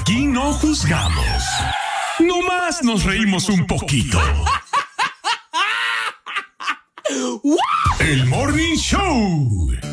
Aquí no juzgamos. Nomás nos reímos un poquito. El Morning Show.